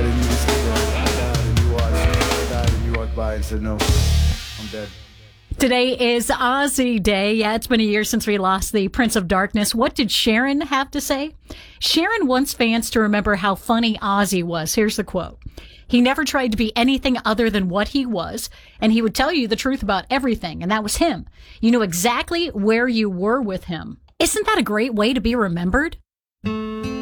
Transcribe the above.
and you just sit there. I died and you watched. I died and you walked by and said, no, I'm dead. Today is Ozzy Day. Yeah, it's been a year since we lost the Prince of Darkness. What did Sharon have to say? Sharon wants fans to remember how funny Ozzy was. Here's the quote. He never tried to be anything other than what he was, and he would tell you the truth about everything, and that was him. You knew exactly where you were with him. Isn't that a great way to be remembered?